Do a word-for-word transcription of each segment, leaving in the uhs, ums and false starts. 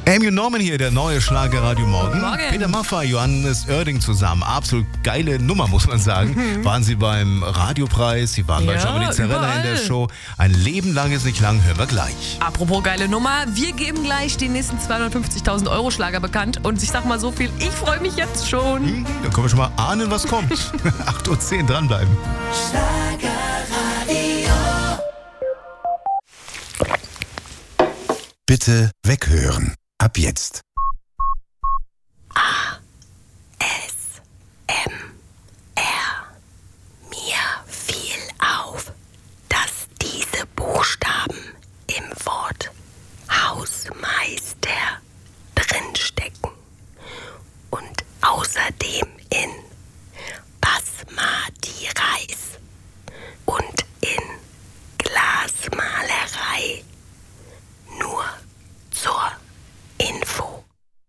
Amy und Norman hier, der neue Schlagerradio Morgen. Morgen. Peter Maffay, Johannes Oerding zusammen. Absolut geile Nummer, muss man sagen. Mhm. Waren sie beim Radiopreis, sie waren ja, bei Giovanni Zarella überall. in der Show. Ein Leben lang ist nicht lang, hören wir gleich. Apropos geile Nummer, wir geben gleich die nächsten zweihundertfünfzigtausend Euro Schlager bekannt. Und ich sag mal so viel, ich freue mich jetzt schon. Mhm, dann können wir schon mal ahnen, was kommt. acht Uhr zehn, dranbleiben. Schlagerradio. Bitte weghören. Ab jetzt. A, S, M, R. Mir fiel auf, dass diese Buchstaben im Wort Hausmeister drinstecken und außerdem in Basmati Reis und in Glasmalerei. Nur zur Info.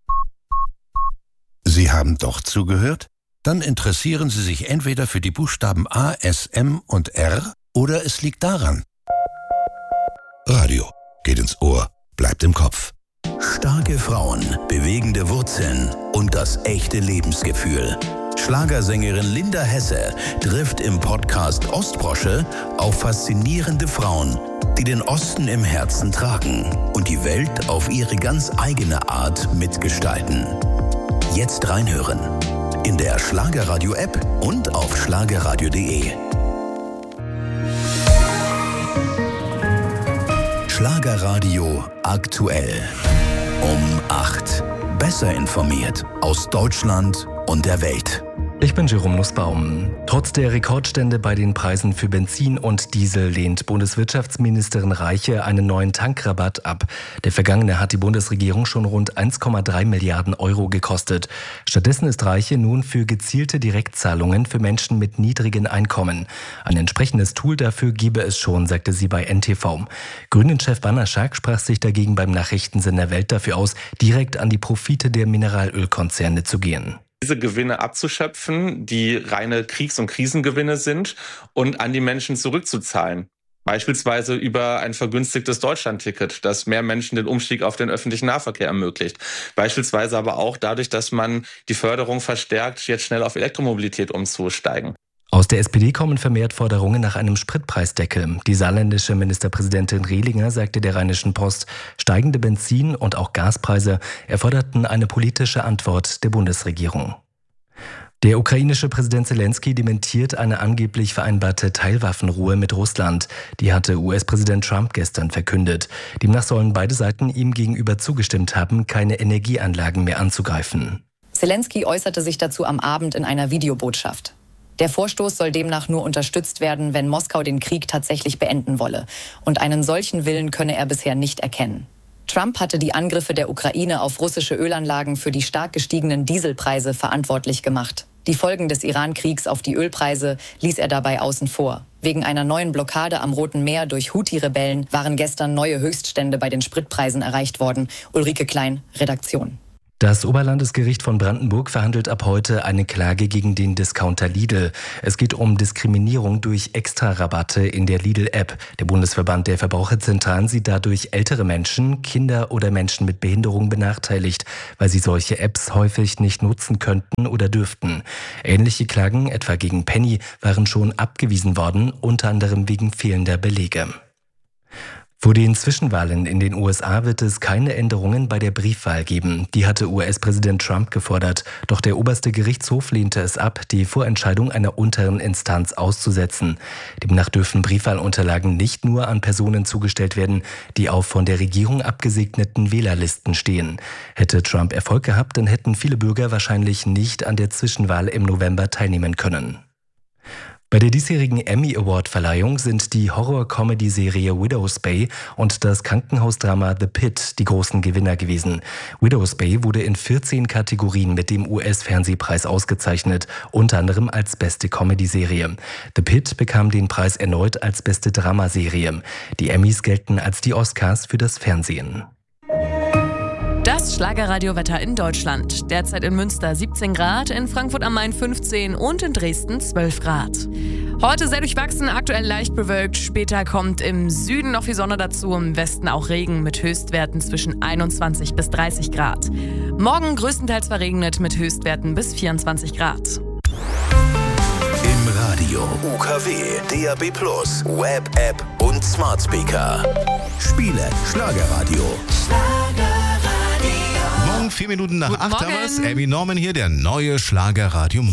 Sie haben doch zugehört? Dann interessieren Sie sich entweder für die Buchstaben A, S, M und R oder es liegt daran. Radio geht ins Ohr, bleibt im Kopf. Starke Frauen, bewegende Wurzeln und das echte Lebensgefühl. Schlagersängerin Linda Hesse trifft im Podcast Ostbrosche auf faszinierende Frauen, die den Osten im Herzen tragen und die Welt auf ihre ganz eigene Art mitgestalten. Jetzt reinhören. In der Schlagerradio-App und auf schlagerradio punkt de. Schlagerradio aktuell. Um acht. Besser informiert aus Deutschland und der Welt. Ich bin Jerome Nussbaum. Trotz der Rekordstände bei den Preisen für Benzin und Diesel lehnt Bundeswirtschaftsministerin Reiche einen neuen Tankrabatt ab. Der vergangene hat die Bundesregierung schon rund eins Komma drei Milliarden Euro gekostet. Stattdessen ist Reiche nun für gezielte Direktzahlungen für Menschen mit niedrigen Einkommen. Ein entsprechendes Tool dafür gebe es schon, sagte sie bei N T V. Grünen-Chef Banaszak sprach sich dagegen beim Nachrichtensender Welt dafür aus, direkt an die Profite der Mineralölkonzerne zu gehen. Diese Gewinne abzuschöpfen, die reine Kriegs- und Krisengewinne sind, und an die Menschen zurückzuzahlen. Beispielsweise über ein vergünstigtes Deutschlandticket, das mehr Menschen den Umstieg auf den öffentlichen Nahverkehr ermöglicht. Beispielsweise aber auch dadurch, dass man die Förderung verstärkt, jetzt schnell auf Elektromobilität umzusteigen. Aus der S P D kommen vermehrt Forderungen nach einem Spritpreisdeckel. Die saarländische Ministerpräsidentin Rehlinger sagte der Rheinischen Post, steigende Benzin- und auch Gaspreise erforderten eine politische Antwort der Bundesregierung. Der ukrainische Präsident Zelensky dementiert eine angeblich vereinbarte Teilwaffenruhe mit Russland. Die hatte U S-Präsident Trump gestern verkündet. Demnach sollen beide Seiten ihm gegenüber zugestimmt haben, keine Energieanlagen mehr anzugreifen. Zelensky äußerte sich dazu am Abend in einer Videobotschaft. Der Vorstoß soll demnach nur unterstützt werden, wenn Moskau den Krieg tatsächlich beenden wolle. Und einen solchen Willen könne er bisher nicht erkennen. Trump hatte die Angriffe der Ukraine auf russische Ölanlagen für die stark gestiegenen Dieselpreise verantwortlich gemacht. Die Folgen des Iran-Kriegs auf die Ölpreise ließ er dabei außen vor. Wegen einer neuen Blockade am Roten Meer durch Houthi-Rebellen waren gestern neue Höchststände bei den Spritpreisen erreicht worden. Ulrike Klein, Redaktion. Das Oberlandesgericht von Brandenburg verhandelt ab heute eine Klage gegen den Discounter Lidl. Es geht um Diskriminierung durch Extrarabatte in der Lidl-App. Der Bundesverband der Verbraucherzentralen sieht dadurch ältere Menschen, Kinder oder Menschen mit Behinderung benachteiligt, weil sie solche Apps häufig nicht nutzen könnten oder dürften. Ähnliche Klagen, etwa gegen Penny, waren schon abgewiesen worden, unter anderem wegen fehlender Belege. Vor den Zwischenwahlen in den U S A wird es keine Änderungen bei der Briefwahl geben. Die hatte U S-Präsident Trump gefordert. Doch der oberste Gerichtshof lehnte es ab, die Vorentscheidung einer unteren Instanz auszusetzen. Demnach dürfen Briefwahlunterlagen nicht nur an Personen zugestellt werden, die auf von der Regierung abgesegneten Wählerlisten stehen. Hätte Trump Erfolg gehabt, dann hätten viele Bürger wahrscheinlich nicht an der Zwischenwahl im November teilnehmen können. Bei der diesjährigen Emmy-Award-Verleihung sind die Horror-Comedy-Serie Widow's Bay und das Krankenhausdrama The Pit die großen Gewinner gewesen. Widow's Bay wurde in vierzehn Kategorien mit dem U S-Fernsehpreis ausgezeichnet, unter anderem als beste Comedy-Serie. The Pit bekam den Preis erneut als beste Dramaserie. Die Emmys gelten als die Oscars für das Fernsehen. Das Schlagerradiowetter in Deutschland. Derzeit in Münster siebzehn Grad, in Frankfurt am Main fünfzehn und in Dresden zwölf Grad. Heute sehr durchwachsen, aktuell leicht bewölkt. Später kommt im Süden noch viel Sonne dazu, im Westen auch Regen mit Höchstwerten zwischen einundzwanzig bis dreißig Grad. Morgen größtenteils verregnet mit Höchstwerten bis vierundzwanzig Grad. Im Radio, U K W, D A B plus, Web, App und Smart Speaker. Spiele Schlagerradio. Morgen vier Minuten nach Guten acht haben Morgen. wir's. Abby Norman hier, der neue Schlagerradio.